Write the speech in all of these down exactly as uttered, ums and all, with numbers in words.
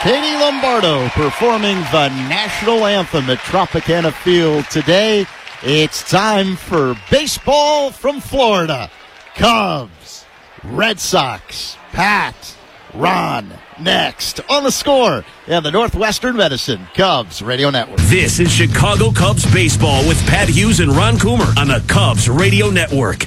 Katie Lombardo performing the national anthem at Tropicana Field today. It's time for baseball from Florida. Cubs, Red Sox, Pat, Ron, next on The Score and the Northwestern Medicine Cubs Radio Network. This is Chicago Cubs baseball with Pat Hughes and Ron Coomer on the Cubs Radio Network.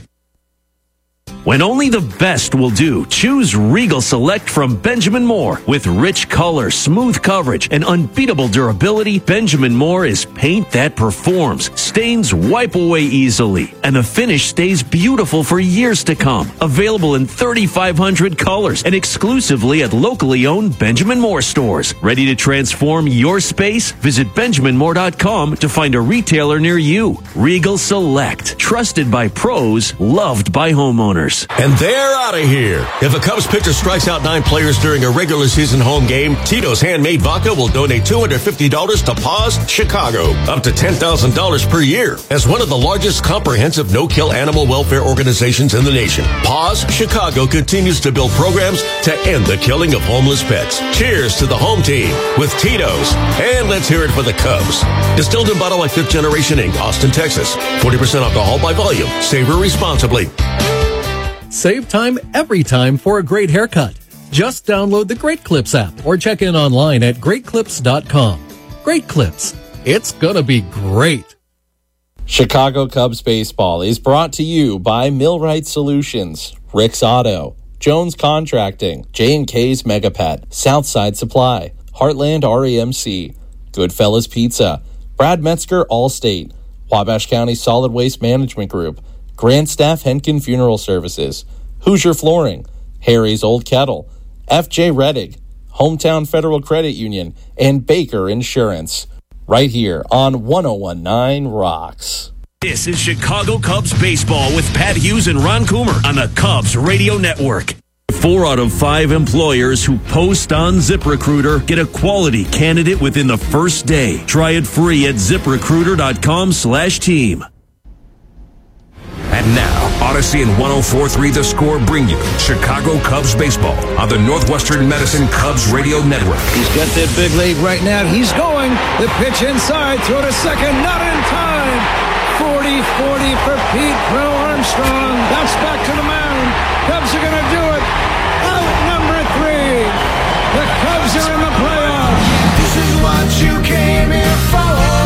When only the best will do, choose Regal Select from Benjamin Moore. With rich color, smooth coverage, and unbeatable durability, Benjamin Moore is paint that performs. Stains wipe away easily, and the finish stays beautiful for years to come. Available in thirty-five hundred colors and exclusively at locally owned Benjamin Moore stores. Ready to transform your space? Visit benjamin moore dot com to find a retailer near you. Regal Select, trusted by pros, loved by homeowners. And they're out of here. If a Cubs pitcher strikes out nine players during a regular season home game, Tito's Handmade Vodka will donate two hundred fifty dollars to Paws Chicago, up to ten thousand dollars per year. As one of the largest comprehensive no-kill animal welfare organizations in the nation, Paws Chicago continues to build programs to end the killing of homeless pets. Cheers to the home team with Tito's. And let's hear it for the Cubs. Distilled and bottled by Fifth Generation Incorporated, Austin, Texas. forty percent alcohol by volume. Savor responsibly. Save time every time for a great haircut. Just download the Great Clips app or check in online at great clips dot com. Great Clips. It's gonna be great. Chicago Cubs baseball is brought to you by Millwright Solutions, Rick's Auto, Jones Contracting, J and K's Megapet, Southside Supply, Heartland R E M C, Goodfellas Pizza, Brad Metzger Allstate, Wabash County Solid Waste Management Group, Grand Staff Henkin Funeral Services, Hoosier Flooring, Harry's Old Kettle, F J Rettig, Hometown Federal Credit Union, and Baker Insurance. Right here on one oh one point nine Rocks. This is Chicago Cubs baseball with Pat Hughes and Ron Coomer on the Cubs Radio Network. Four out of five employers who post on ZipRecruiter get a quality candidate within the first day. Try it free at zip recruiter dot com slash team. And now, Odyssey and one oh four point three The Score bring you Chicago Cubs baseball on the Northwestern Medicine Cubs Radio Network. He's got that big lead right now. He's going. The pitch inside. Throw to second. Not in time. forty forty for Pete Crow Armstrong. Bounce back to the mound. Cubs are going to do it. Out number three. The Cubs are in the playoffs. This is what you came here for.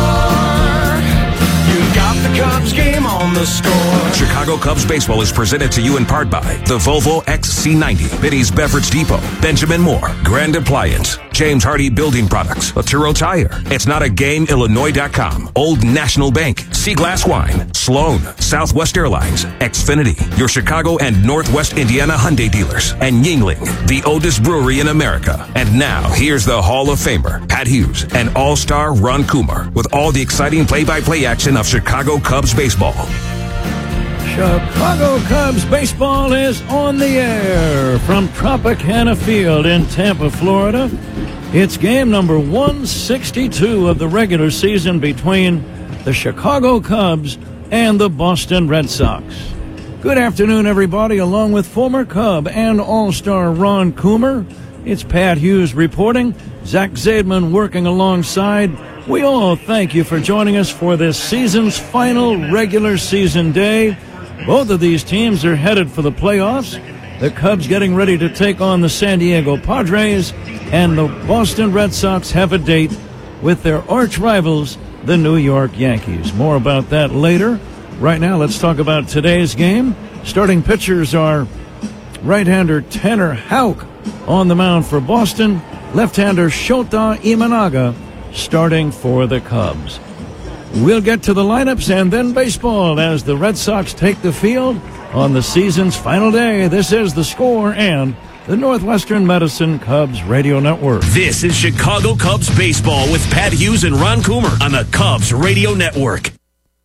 Got the Cubs game on the Score. Chicago Cubs baseball is presented to you in part by the Volvo X C ninety, Biddy's Beverage Depot, Benjamin Moore, Grand Appliance, James Hardy Building Products, Laturo Tire, It's Not a Game, Illinois dot com, Old National Bank, Sea Glass Wine, Sloan, Southwest Airlines, Xfinity, your Chicago and Northwest Indiana Hyundai dealers, and Yingling, the oldest brewery in America. And now, here's the Hall of Famer, Pat Hughes, and All-Star Ron Coomer, with all the exciting play-by-play action of Chicago Cubs baseball. Chicago Cubs baseball is on the air from Tropicana Field in Tampa, Florida. It's game number one sixty-two of the regular season between the Chicago Cubs and the Boston Red Sox. Good afternoon, everybody. Along with former Cub and All-Star Ron Coomer, it's Pat Hughes reporting. Zach Zaidman working alongside. We all thank you for joining us for this season's final regular season day. Both of these teams are headed for the playoffs. The Cubs getting ready to take on the San Diego Padres, and the Boston Red Sox have a date with their arch rivals, the New York Yankees. More about that later. Right now, let's talk about today's game. Starting pitchers are right-hander Tanner Houck on the mound for Boston, left-hander Shota Imanaga starting for the Cubs. We'll get to the lineups and then baseball as the Red Sox take the field on the season's final day. This is The Score and the Northwestern Medicine Cubs Radio Network. This is Chicago Cubs baseball with Pat Hughes and Ron Coomer on the Cubs Radio Network.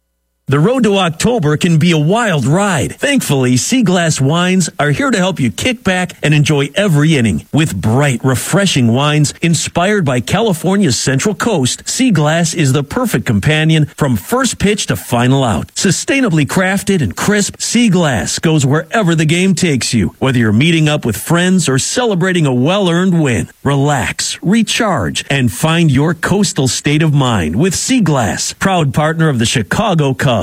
The road to October can be a wild ride. Thankfully, Sea Glass Wines are here to help you kick back and enjoy every inning. With bright, refreshing wines inspired by California's Central Coast, Sea Glass is the perfect companion from first pitch to final out. Sustainably crafted and crisp, Sea Glass goes wherever the game takes you. Whether you're meeting up with friends or celebrating a well-earned win, relax, recharge, and find your coastal state of mind with Sea Glass, proud partner of the Chicago Cubs.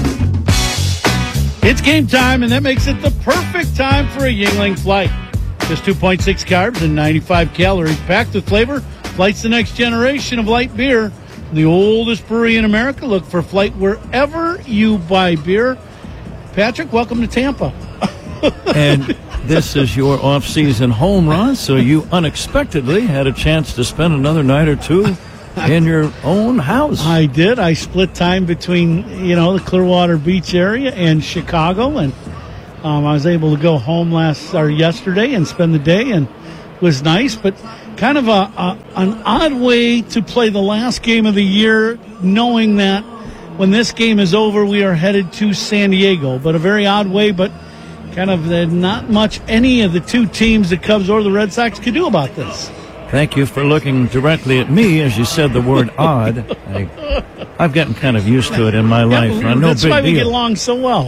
It's game time, and that makes it the perfect time for a Yuengling flight. Just two point six carbs and ninety-five calories, packed with flavor. Flight's the next generation of light beer. The oldest brewery in America. Look for Flight wherever you buy beer. Patrick, welcome to Tampa. And this is your off-season home run, so you unexpectedly had a chance to spend another night or two in your own house. I did. I split time between, you know, the Clearwater Beach area and Chicago, and um, I was able to go home last or yesterday and spend the day, and it was nice, but kind of a, a an odd way to play the last game of the year, knowing that when this game is over, we are headed to San Diego. But a very odd way, but kind of uh, not much any of the two teams, the Cubs or the Red Sox, could do about this. Thank you for looking directly at me as you said the word odd. I, I've gotten kind of used to it in my life. Yeah, no that's big why we deal. get along so well.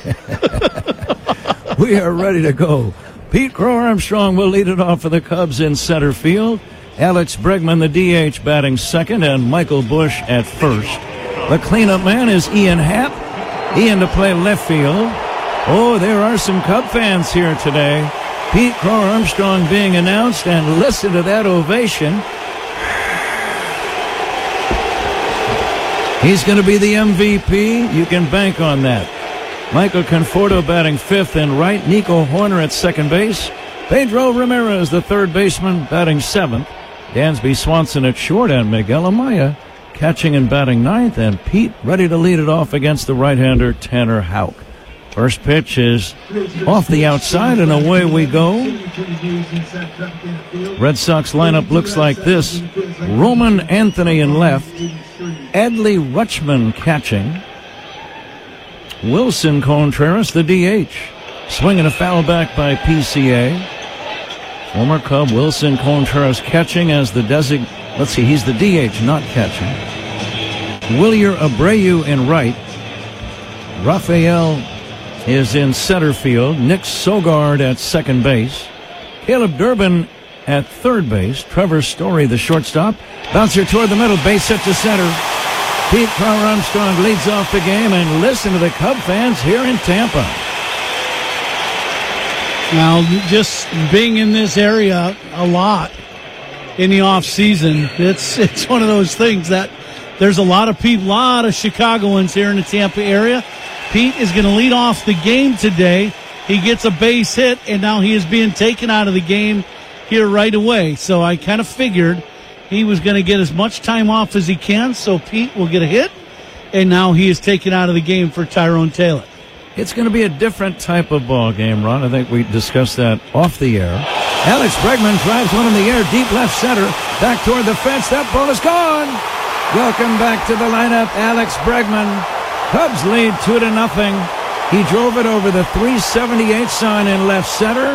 We are ready to go. Pete Crow Armstrong will lead it off for the Cubs in center field. Alex Bregman, the D H, batting second, and Michael Busch at first. The cleanup man is Ian Happ. Ian to play left field. Oh, there are some Cub fans here today. Pete Crow Armstrong being announced, and listen to that ovation. He's going to be the M V P. You can bank on that. Michael Conforto batting fifth and right. Nico Horner at second base. Pedro Ramirez, the third baseman, batting seventh. Dansby Swanson at short, and Miguel Amaya catching and batting ninth. And Pete ready to lead it off against the right-hander Tanner Houck. First pitch is off the outside, and away we go. Red Sox lineup looks like this. Roman Anthony in left. Adley Rutschman catching. Wilson Contreras, the D H. Swinging a foul back by P C A. Former Cub Wilson Contreras catching as the design. Let's see, he's the D H, not catching. Wilyer Abreu in right. Rafael is in center field. Nick Sogard at second base. Caleb Durbin at third base. Trevor Story, the shortstop. Bouncer toward the middle, base hit to center. Pete Crow Armstrong leads off the game, and listen to the Cub fans here in Tampa. Now, just being in this area a lot in the off season, it's it's one of those things that there's a lot of people, a lot of Chicagoans here in the Tampa area. Pete is going to lead off the game today. He gets a base hit, and now he is being taken out of the game here right away. So I kind of figured he was going to get as much time off as he can, so Pete will get a hit, and now he is taken out of the game for Tyrone Taylor. It's going to be a different type of ball game, Ron. I think we discussed that off the air. Alex Bregman drives one in the air, deep left center, back toward the fence. That ball is gone. Welcome back to the lineup, Alex Bregman. Cubs lead two to nothing. He drove it over the three seventy-eight sign in left center.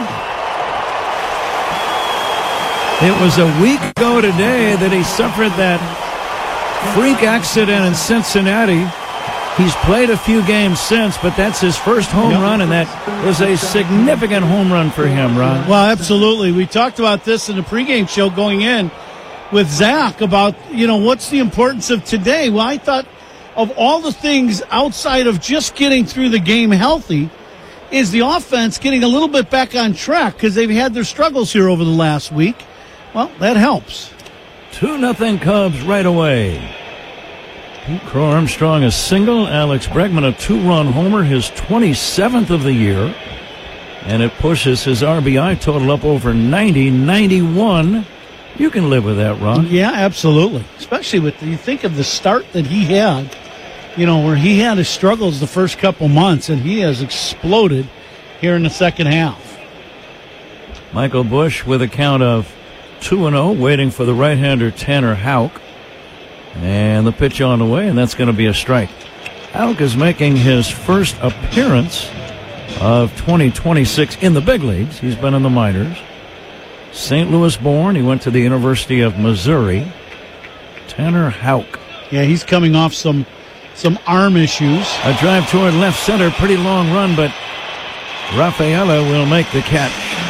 It was a week ago today that he suffered that freak accident in Cincinnati. He's played a few games since, but that's his first home yep. run, and that was a significant home run for him, Ron. Well, absolutely. We talked about this in the pregame show going in with Zach about, you know, what's the importance of today? Well, I thought of all the things outside of just getting through the game healthy is the offense getting a little bit back on track because they've had their struggles here over the last week. Well, that helps. two nothing Cubs right away. Pete Crow Armstrong a single. Alex Bregman a two-run homer, his twenty-seventh of the year. And it pushes his R B I total up over ninety, ninety-one. You can live with that, Ron. Yeah, absolutely. Especially with, you think of the start that he had, you know, where he had his struggles the first couple months, and he has exploded here in the second half. Michael Busch with a count of two and oh, waiting for the right-hander Tanner Houck. And the pitch on the way, and that's going to be a strike. Houck is making his first appearance of twenty twenty-six in the big leagues. He's been in the minors. Saint Louis born. He went to the University of Missouri. Tanner Houck. Yeah, he's coming off some some arm issues. A drive toward left center. Pretty long run, but Rafaela will make the catch.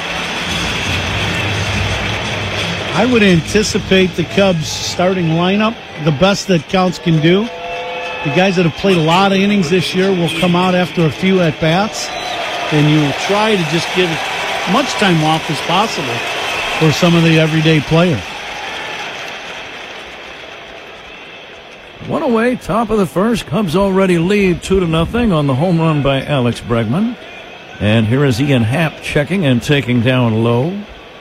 I would anticipate the Cubs starting lineup, the best that Counts can do. The guys that have played a lot of innings this year will come out after a few at-bats, and you will try to just give as much time off as possible for some of the everyday players. One away, top of the first. Cubs already lead two to nothing on the home run by Alex Bregman. And here is Ian Happ checking and taking down low.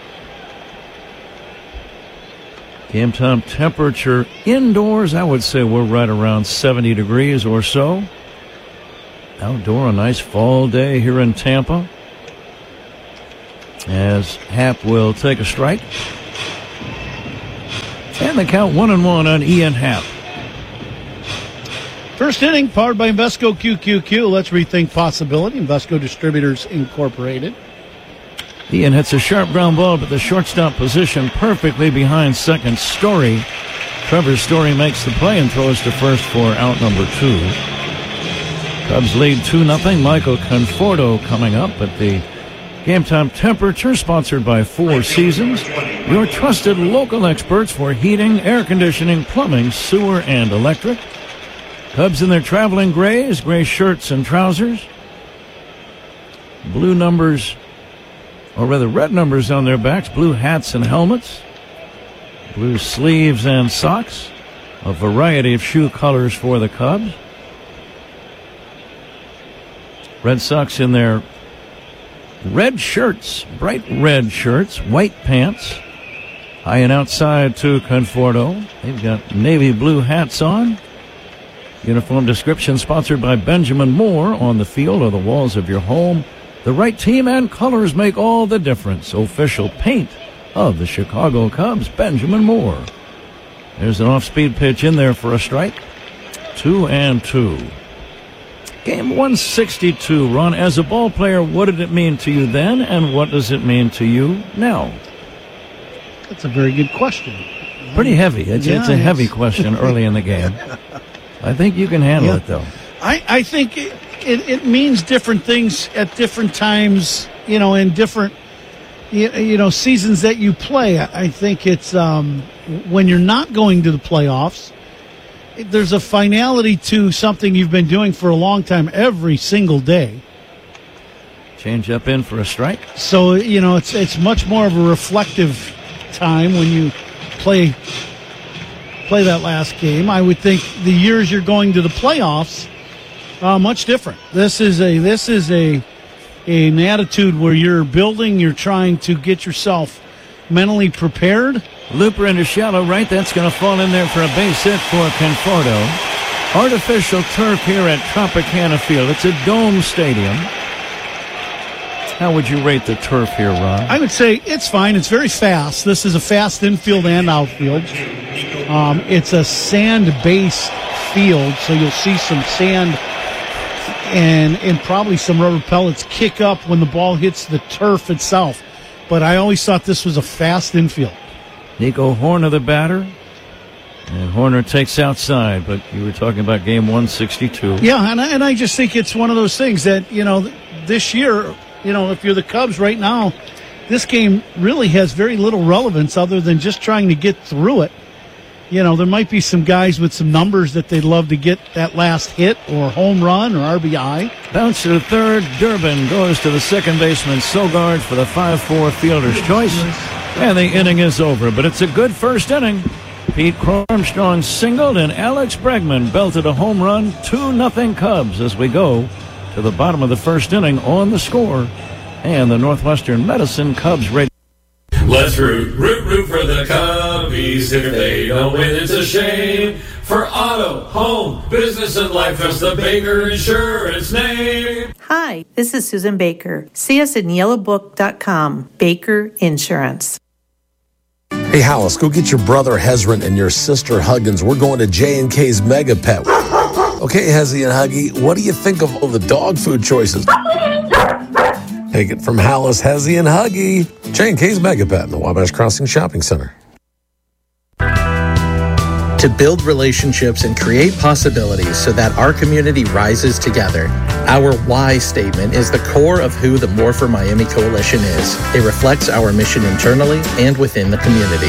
Game time temperature indoors, I would say we're right around seventy degrees or so. Outdoor, a nice fall day here in Tampa. As Happ will take a strike. And the count one and one on Ian Happ. First inning, powered by Invesco Q Q Q. Let's rethink possibility. Invesco Distributors Incorporated. Ian hits a sharp ground ball, but the shortstop position perfectly behind second Story. Trevor Story makes the play and throws to first for out number two. Cubs lead two nothing. Michael Conforto coming up at the game time temperature, sponsored by Four Seasons, your trusted local experts for heating, air conditioning, plumbing, sewer, and electric. Cubs in their traveling grays, gray shirts and trousers. Blue numbers, or rather red numbers on their backs, blue hats and helmets, blue sleeves and socks, a variety of shoe colors for the Cubs. Red Sox in their red shirts, bright red shirts, white pants, high and outside to Conforto. They've got navy blue hats on. Uniform description sponsored by Benjamin Moore. On the field or the walls of your home, the right team and colors make all the difference. Official paint of the Chicago Cubs, Benjamin Moore. There's an off-speed pitch in there for a strike. Two and two. Game one sixty-two. Ron, as a ball player, what did it mean to you then, and what does it mean to you now? That's a very good question. Pretty heavy. It's, yeah, it's a heavy question early in the game. I think you can handle yeah. it, though. I, I think it, it, it means different things at different times, you know, in different, you, you know, seasons that you play. I think it's um, when you're not going to the playoffs, there's a finality to something you've been doing for a long time every single day. Change up in for a strike. So, you know, it's it's much more of a reflective time when you play play that last game. I would think the years you're going to the playoffs are much different. This is a this is a an attitude where you're building, you're trying to get yourself mentally prepared. Looper into shallow right. That's going to fall in there for a base hit for Conforto. Artificial turf here at Tropicana Field. It's a dome stadium. How would you rate the turf here, Ron? I would say it's fine. It's very fast. This is a fast infield and outfield. Um, it's a sand-based field, so you'll see some sand and and probably some rubber pellets kick up when the ball hits the turf itself. But I always thought this was a fast infield. Nico Horner, the batter. And Horner takes outside, but you were talking about game one sixty-two. Yeah, and I, and I just think it's one of those things that, you know, this year, you know, if you're the Cubs right now, this game really has very little relevance other than just trying to get through it. You know, there might be some guys with some numbers that they'd love to get that last hit or home run or R B I. Bounce to the third. Durbin goes to the second baseman, Sogard, for the five four fielder's choice. And the inning is over, but it's a good first inning. Pete Armstrong singled, and Alex Bregman belted a home run. two nothing Cubs as we go to the bottom of the first inning on the score. And the Northwestern Medicine Cubs radio. Let's root, root, root for the Cubbies. If they don't win, it's a shame. For auto, home, business, and life, trust the Baker Insurance name. Hi, this is Susan Baker. See us at yellow book dot com. Baker Insurance. Hey, Hollis, go get your brother Hezron and your sister Huggins. We're going to J and K's Mega Pet. Okay, Hezzy and Huggy, what do you think of all the dog food choices? Take it from Hallis, Hezzy, and Huggy. J and K's Megapet in the Wabash Crossing Shopping Center. To build relationships and create possibilities so that our community rises together. Our why statement is the core of who the More for Miami Coalition is. It reflects our mission internally and within the community.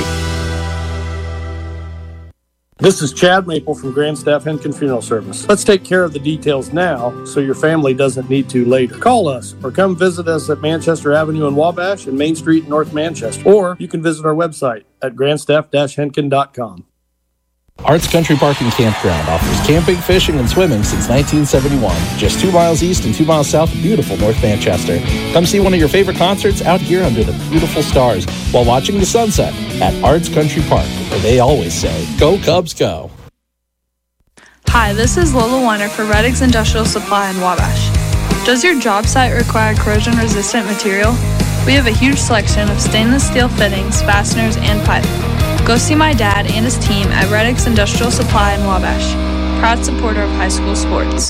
This is Chad Maple from Grandstaff Henkin Funeral Service. Let's take care of the details now so your family doesn't need to later. Call us or come visit us at Manchester Avenue in Wabash and Main Street in North Manchester. Or you can visit our website at grandstaff dash henkin dot com. Arts Country Park and Campground offers camping, fishing, and swimming since nineteen seventy-one. Just two miles east and two miles south of beautiful North Manchester. Come see one of your favorite concerts out here under the beautiful stars while watching the sunset at Arts Country Park, where they always say, "Go Cubs, go." Hi, this is Lola Weiner for Reddix Industrial Supply in Wabash. Does your job site require corrosion-resistant material? We have a huge selection of stainless steel fittings, fasteners, and pipe. Go see my dad and his team at Reddix Industrial Supply in Wabash. Proud supporter of high school sports.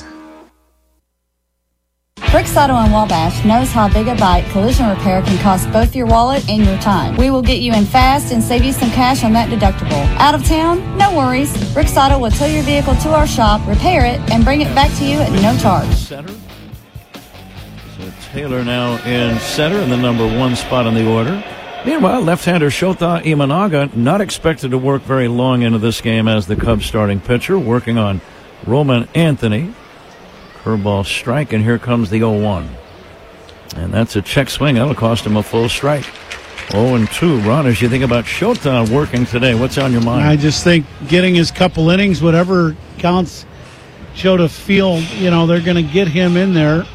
Bricks Auto in Wabash knows how Big a Bite collision repair can cost both your wallet and your time. We will get you in fast and save you some cash on that deductible. Out of town? No worries. Bricks Auto will tow your vehicle to our shop, repair it, and bring it back to you at no charge. Center. So Taylor now in center in the number one spot on the order. Meanwhile, left-hander Shota Imanaga not expected to work very long into this game as the Cubs starting pitcher, working on Roman Anthony. Curveball strike, and here comes the oh one. And that's a check swing. That'll cost him a full strike. oh and two. Ron, as you think about Shota working today, what's on your mind? I just think getting his couple innings, whatever counts, Shota feel, you know, they're going to get him in there.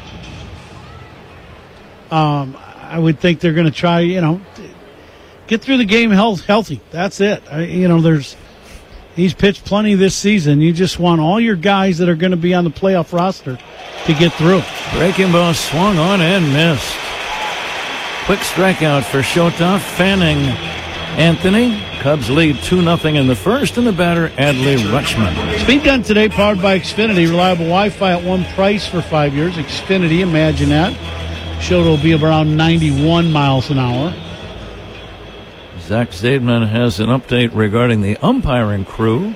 Um, I would think they're going to try, you know, get through the game health, healthy. That's it. I, you know, there's he's pitched plenty this season. You just want all your guys that are going to be on the playoff roster to get through. Breaking ball swung on and missed. Quick strikeout for Shota, fanning Anthony. Cubs lead two nothing in the first, and the batter, Adley Rutschman. Speed Gun today, powered by Xfinity. Reliable Wi-Fi at one price for five years. Xfinity, imagine that. Shota will be around ninety-one miles an hour. Zach Zaidman has an update regarding the umpiring crew.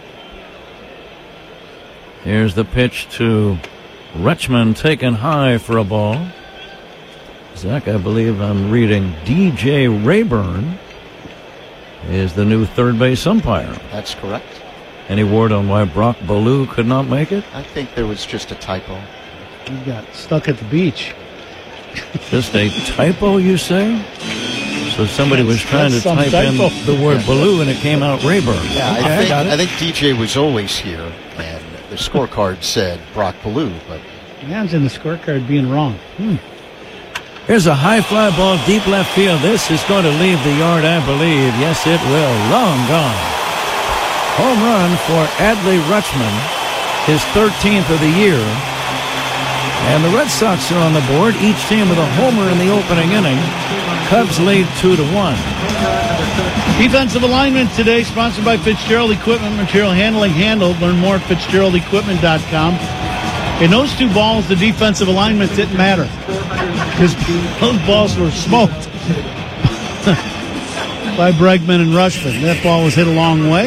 Here's the pitch to Rutschman, taken high for a ball. Zach, I believe I'm reading D J Rayburn is the new third base umpire. That's correct. Any word on why Brock Ballou could not make it? I think there was just a typo. He got stuck at the beach. Just a typo, you say? So somebody was trying to type typo. in the word yeah. Ballou, and it came out Rayburn. Yeah, okay, I, think, I, got it. I think D J was always here, and the scorecard said Brock Ballou. But imagine the scorecard being wrong. Hmm. Here's a high fly ball, deep left field. This is going to leave the yard, I believe. Yes, it will. Long gone. Home run for Adley Rutschman, his thirteenth of the year. And the Red Sox are on the board, each team with a homer in the opening inning. Cubs lead two to one. Defensive alignment today, sponsored by Fitzgerald Equipment, material handling handled. Learn more at fitzgerald equipment dot com. In those two balls, the defensive alignment didn't matter because those balls were smoked by Bregman and Rutschman. That ball was hit a long way.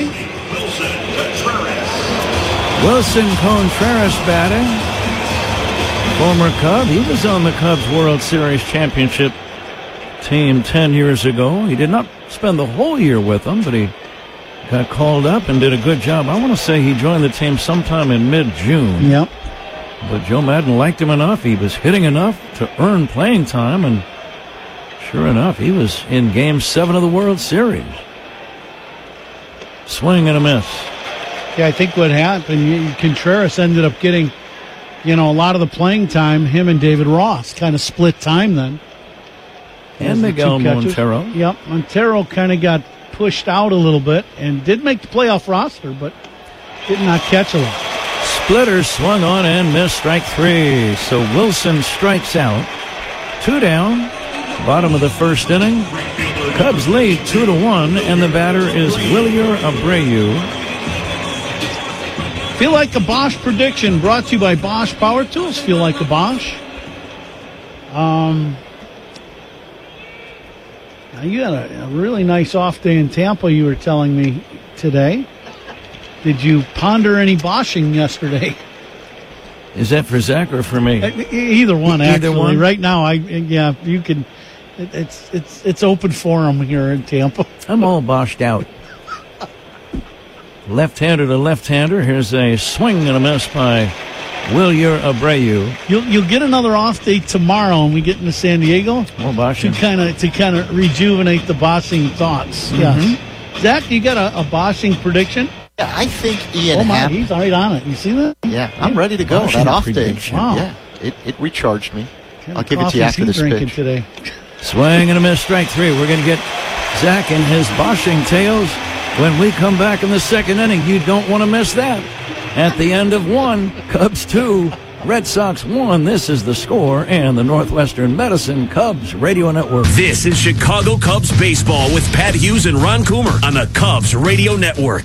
Wilson Contreras batting. Former Cub. He was on the Cubs World Series championship team ten years ago. He did not spend the whole year with them, but he got called up and did a good job. I want to say he joined the team sometime in mid-June. Yep. But Joe Madden liked him enough. He was hitting enough to earn playing time, and sure enough, he was in Game seven of the World Series. Swing and a miss. Yeah, I think what happened, Contreras ended up getting, you know, a lot of the playing time. Him and David Ross kind of split time then. And Miguel Montero. Yep, Montero kind of got pushed out a little bit and did make the playoff roster, but did not catch a lot. Splitter swung on and missed, strike three. So Wilson strikes out. Two down, bottom of the first inning. Cubs lead two to one, and the batter is Wilyer Abreu. Feel Like a Bosch prediction brought to you by Bosch Power Tools. Feel Like a Bosch. Um, now you had a, a really nice off day in Tampa, you were telling me today. Did you ponder any Bosching yesterday? Is that for Zach or for me? Either one, Either actually. one? Right now, I yeah, you can. It, it's it's it's open forum here in Tampa. I'm all Bosched out. Left-hander to left-hander. Here's a swing and a miss by Wilyer Abreu. You'll you'll get another off day tomorrow when we get into San Diego. More Bosching. To kind of to kind of rejuvenate the Bosching thoughts. Mhm. Yes. Zach, you got a, a Bosching prediction? Yeah, I think Ian Oh my, Happ- he's right on it. You see that? Yeah, I'm ready to go. Bosching That off day. prediction. Wow. Yeah, it, it recharged me. What I'll kind give of it to you coffee after is this he drinking pitch. today? Swing and a miss, strike three. We're going to get Zach and his Bosching tales when we come back in the second inning. You don't want to miss that. At the end of one, Cubs two, Red Sox one. This is the score and the Northwestern Medicine Cubs Radio Network. This is Chicago Cubs baseball with Pat Hughes and Ron Coomer on the Cubs Radio Network.